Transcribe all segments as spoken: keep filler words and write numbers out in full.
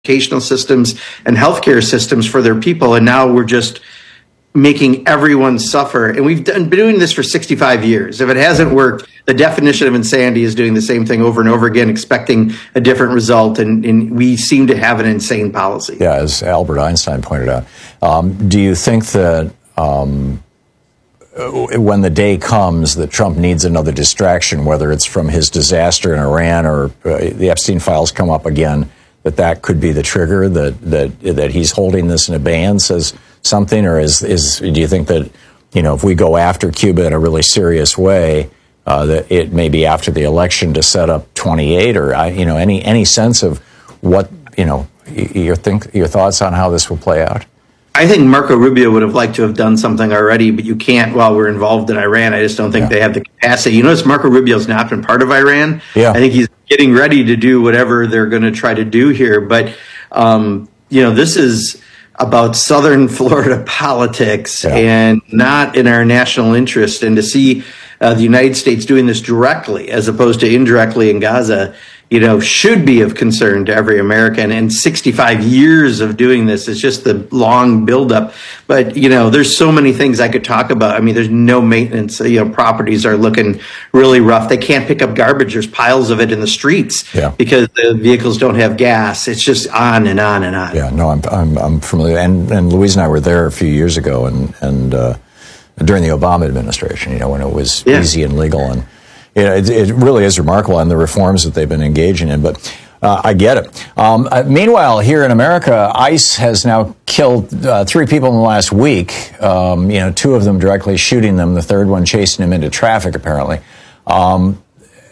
educational systems and healthcare systems for their people. And now we're just making everyone suffer. And we've done, been doing this for sixty-five years. If it hasn't worked, the definition of insanity is doing the same thing over and over again, expecting a different result. And, and we seem to have an insane policy. Yeah, as Albert Einstein pointed out. Um, do you think that um, when the day comes that Trump needs another distraction, whether it's from his disaster in Iran or uh, the Epstein files come up again, that that could be the trigger, that that that he's holding this in abeyance as something, or is is do you think that, you know, if we go after Cuba in a really serious way, uh, that it may be after the election to set up twenty-eight, or you know, any any sense of what, you know, your think your thoughts on how this will play out? I think Marco Rubio would have liked to have done something already, but you can't while we're involved in Iran. I just don't think yeah. they have the capacity. You notice Marco Rubio's not been part of Iran. Yeah. I think he's getting ready to do whatever they're going to try to do here. But, um, you know, this is about Southern Florida politics yeah. and not in our national interest. And to see uh, the United States doing this directly as opposed to indirectly in Gaza, you know, should be of concern to every American. And sixty-five years of doing this is just the long buildup. But, you know, there's so many things I could talk about. I mean, there's no maintenance. You know, properties are looking really rough. They can't pick up garbage. There's piles of it in the streets yeah. because the vehicles don't have gas. It's just on and on and on. Yeah, no, I'm I'm, I'm familiar. And, and Louise and I were there a few years ago and, and uh, during the Obama administration, you know, when it was yeah. easy and legal. And You know, it, it really is remarkable, and the reforms that they've been engaging in. But uh, I get it. Um, uh, meanwhile, here in America, ICE has now killed uh, three people in the last week. Um, you know, two of them directly shooting them, the third one chasing them into traffic, apparently. Um,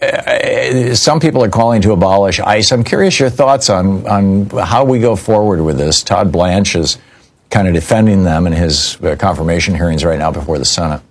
some people are calling to abolish ICE. I'm curious your thoughts on, on how we go forward with this. Todd Blanche is kind of defending them in his uh, confirmation hearings right now before the Senate.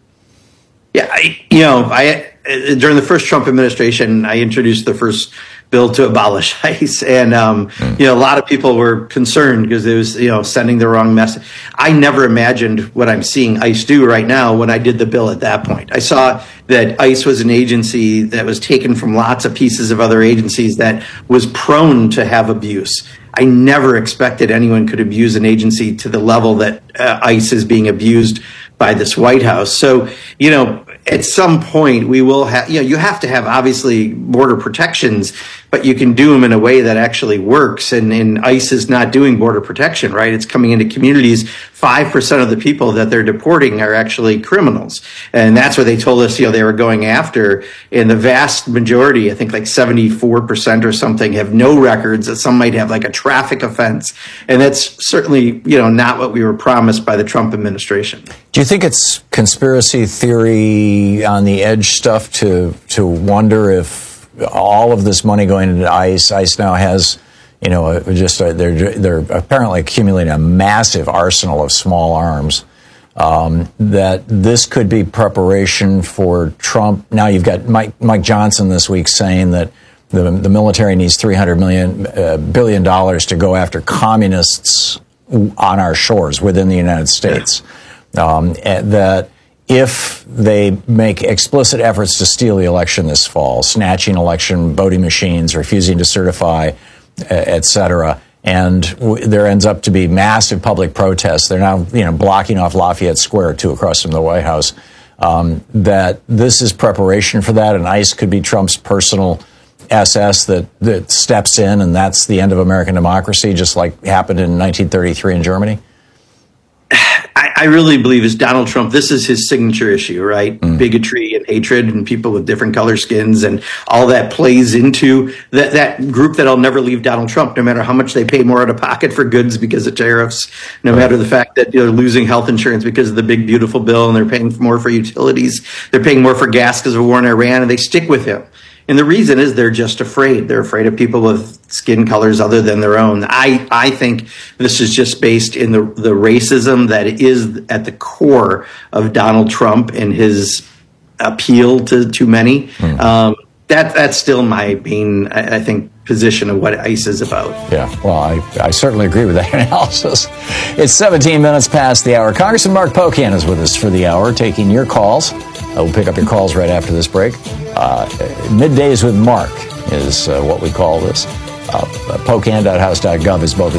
Yeah, I, you know, I during the first Trump administration, I introduced the first bill to abolish ICE, and um, mm. you know, a lot of people were concerned because it was, you know, sending the wrong message. I never imagined what I'm seeing ICE do right now when I did the bill at that point. I saw that ICE was an agency that was taken from lots of pieces of other agencies that was prone to have abuse. I never expected anyone could abuse an agency to the level that uh, ICE is being abused by this White House. So, you know, at some point we will have, you know, you have to have obviously border protections, but you can do them in a way that actually works. And, and ICE is not doing border protection, right? It's coming into communities. five percent of the people that they're deporting are actually criminals. And that's what they told us, you know, they were going after. And the vast majority, I think like seventy-four percent or something, have no records. That some might have like a traffic offense. And that's certainly, you know, not what we were promised by the Trump administration. Do you think it's conspiracy theory on the edge stuff to to wonder if all of this money going into ICE, ICE now has, you know, just a, they're they're apparently accumulating a massive arsenal of small arms, um, that this could be preparation for Trump? Now you've got Mike Mike Johnson this week saying that the the military needs three hundred million uh, billion dollars to go after communists on our shores within the United States. Um, that if they make explicit efforts to steal the election this fall, snatching election voting machines, refusing to certify, et cetera, and w- there ends up to be massive public protests, they're now, you know, blocking off Lafayette Square, two across from the White House, um, that this is preparation for that, and ICE could be Trump's personal S S that, that steps in, and that's the end of American democracy, just like happened in nineteen thirty-three in Germany? I really believe is Donald Trump. This is his signature issue, right? Mm. Bigotry and hatred and people with different color skins, and all that plays into that, that group that'll never leave Donald Trump, no matter how much they pay more out of pocket for goods because of tariffs, no right. matter the fact that they're losing health insurance because of the big, beautiful bill, and they're paying more for utilities. They're paying more for gas because of war in Iran, and they stick with him. And the reason is they're just afraid. They're afraid of people with skin colors other than their own. I, I think this is just based in the, the racism that is at the core of Donald Trump and his appeal to too many. Mm. Um, that that's still my main, I, I think, position of what ICE is about. Yeah, well, I, I certainly agree with that analysis. It's seventeen minutes past the hour. Congressman Mark Pocan is with us for the hour, taking your calls. Uh, we'll pick up your calls right after this break. Uh, Middays with Mark is uh, what we call this. uh, pocan dot house dot gov is both